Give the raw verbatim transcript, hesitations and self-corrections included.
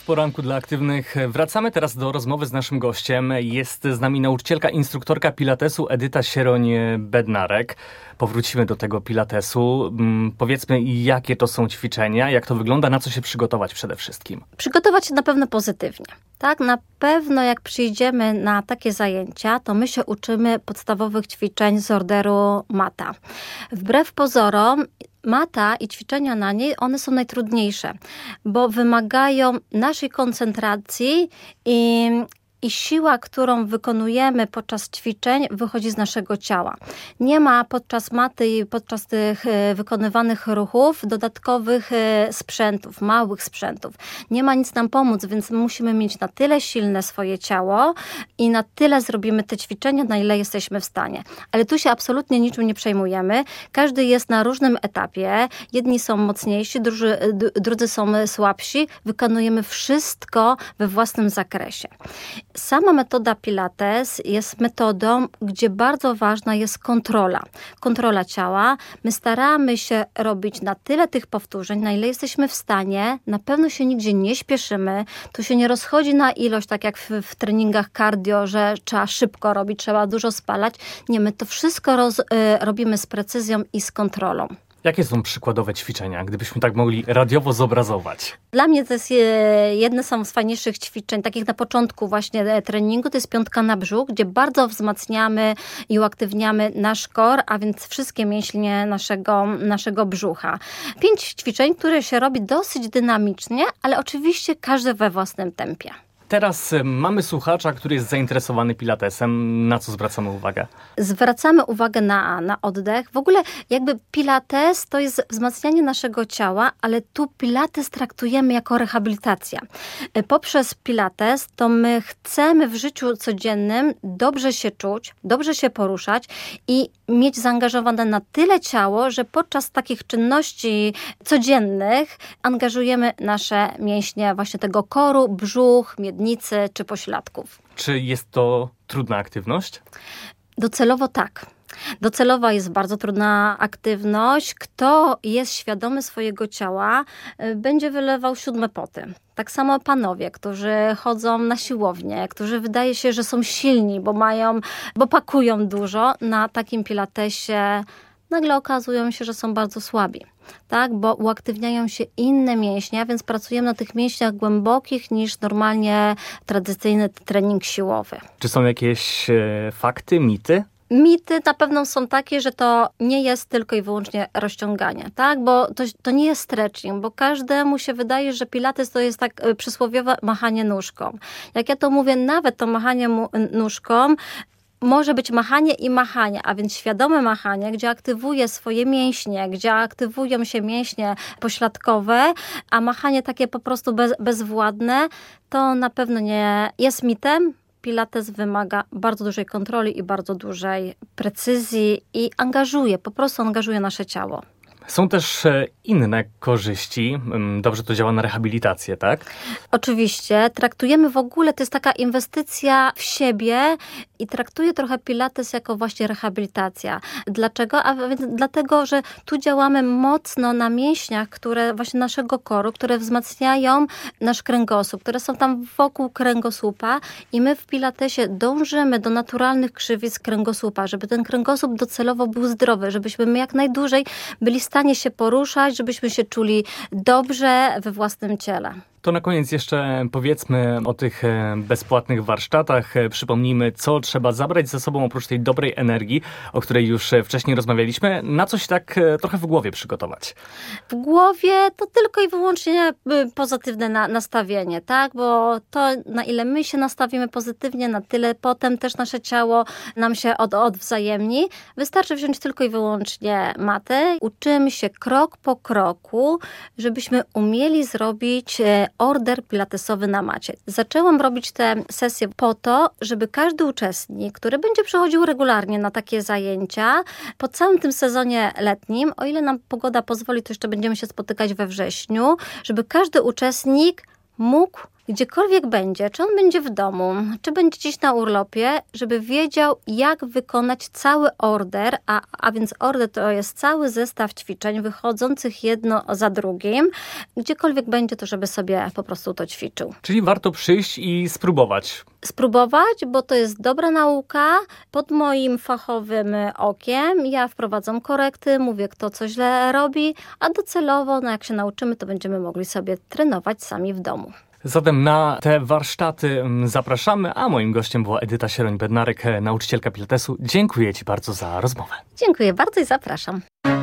w poranku dla aktywnych. Wracamy teraz do rozmowy z naszym gościem. Jest z nami nauczycielka, instruktorka pilatesu Edyta Sieroń-Bednarek. Powrócimy do tego pilatesu. Powiedzmy, jakie to są ćwiczenia, jak to wygląda, na co się przygotować przede wszystkim. Przygotować się na pewno pozytywnie. Tak, na pewno jak przyjdziemy na takie zajęcia, to my się uczymy podstawowych ćwiczeń z orderu mata. Wbrew pozorom, mata i ćwiczenia na niej, one są najtrudniejsze, bo wymagają naszej koncentracji i I siła, którą wykonujemy podczas ćwiczeń, wychodzi z naszego ciała. Nie ma podczas maty i podczas tych wykonywanych ruchów dodatkowych sprzętów, małych sprzętów. Nie ma nic nam pomóc, więc musimy mieć na tyle silne swoje ciało i na tyle zrobimy te ćwiczenia, na ile jesteśmy w stanie. Ale tu się absolutnie niczym nie przejmujemy. Każdy jest na różnym etapie. Jedni są mocniejsi, drudzy, drudzy są słabsi. Wykonujemy wszystko we własnym zakresie. Sama metoda Pilates jest metodą, gdzie bardzo ważna jest kontrola. Kontrola ciała. My staramy się robić na tyle tych powtórzeń, na ile jesteśmy w stanie. Na pewno się nigdzie nie śpieszymy. To się nie rozchodzi na ilość, tak jak w, w treningach cardio, że trzeba szybko robić, trzeba dużo spalać. Nie, my to wszystko roz, y, robimy z precyzją i z kontrolą. Jakie są przykładowe ćwiczenia, gdybyśmy tak mogli radiowo zobrazować? Dla mnie to jest jedne z fajniejszych ćwiczeń, takich na początku właśnie treningu, to jest piątka na brzuch, gdzie bardzo wzmacniamy i uaktywniamy nasz core, a więc wszystkie mięśnie naszego, naszego brzucha. Pięć ćwiczeń, które się robi dosyć dynamicznie, ale oczywiście każde we własnym tempie. Teraz mamy słuchacza, który jest zainteresowany pilatesem. Na co zwracamy uwagę? Zwracamy uwagę na, na oddech. W ogóle jakby pilates to jest wzmacnianie naszego ciała, ale tu pilates traktujemy jako rehabilitacja. Poprzez pilates to my chcemy w życiu codziennym dobrze się czuć, dobrze się poruszać i mieć zaangażowane na tyle ciało, że podczas takich czynności codziennych angażujemy nasze mięśnie właśnie tego koru, brzuch, miednicy czy pośladków. Czy jest to trudna aktywność? Docelowo tak. Docelowa jest bardzo trudna aktywność. Kto jest świadomy swojego ciała, będzie wylewał siódme poty. Tak samo panowie, którzy chodzą na siłownię, którzy wydaje się, że są silni, bo mają, bo pakują dużo, na takim pilatesie nagle okazują się, że są bardzo słabi. Tak, bo uaktywniają się inne mięśnie, a więc pracujemy na tych mięśniach głębokich niż normalnie tradycyjny trening siłowy. Czy są jakieś e, fakty, mity? Mity na pewno są takie, że to nie jest tylko i wyłącznie rozciąganie, tak? Bo to, to nie jest stretching, bo każdemu się wydaje, że pilates to jest tak przysłowiowe machanie nóżką. Jak ja to mówię, nawet to machanie mu, nóżką może być machanie i machanie, a więc świadome machanie, gdzie aktywuje swoje mięśnie, gdzie aktywują się mięśnie pośladkowe, a machanie takie po prostu bez, bezwładne, to na pewno nie jest mitem. Pilates wymaga bardzo dużej kontroli i bardzo dużej precyzji i angażuje, po prostu angażuje nasze ciało. Są też inne korzyści. Dobrze to działa na rehabilitację, tak? Oczywiście. Traktujemy w ogóle, to jest taka inwestycja w siebie i traktuję trochę pilates jako właśnie rehabilitacja. Dlaczego? A więc dlatego, że tu działamy mocno na mięśniach, które właśnie naszego koru, które wzmacniają nasz kręgosłup, które są tam wokół kręgosłupa i my w pilatesie dążymy do naturalnych krzywic kręgosłupa, żeby ten kręgosłup docelowo był zdrowy, żebyśmy my jak najdłużej byli w stanie się poruszać, żebyśmy się czuli dobrze we własnym ciele. To na koniec jeszcze powiedzmy o tych bezpłatnych warsztatach. Przypomnijmy, co trzeba zabrać ze sobą oprócz tej dobrej energii, o której już wcześniej rozmawialiśmy. Na coś tak trochę w głowie przygotować? W głowie to tylko i wyłącznie pozytywne na, nastawienie, tak? Bo to, na ile my się nastawimy pozytywnie, na tyle potem też nasze ciało nam się od, odwzajemni. Wystarczy wziąć tylko i wyłącznie matę. Uczymy się krok po kroku, żebyśmy umieli zrobić order pilatesowy na macie. Zaczęłam robić te sesje po to, żeby każdy uczestnik, który będzie przychodził regularnie na takie zajęcia, po całym tym sezonie letnim, o ile nam pogoda pozwoli, to jeszcze będziemy się spotykać we wrześniu, żeby każdy uczestnik mógł Gdziekolwiek będzie, czy on będzie w domu, czy będzie gdzieś na urlopie, żeby wiedział, jak wykonać cały order, a, a więc order to jest cały zestaw ćwiczeń wychodzących jedno za drugim. Gdziekolwiek będzie, to żeby sobie po prostu to ćwiczył. Czyli warto przyjść i spróbować. Spróbować, bo to jest dobra nauka, pod moim fachowym okiem. Ja wprowadzam korekty, mówię, kto co źle robi, a docelowo, no jak się nauczymy, to będziemy mogli sobie trenować sami w domu. Zatem na te warsztaty zapraszamy, a moim gościem była Edyta Sieroń-Bednarek, nauczycielka pilatesu. Dziękuję Ci bardzo za rozmowę. Dziękuję bardzo i zapraszam.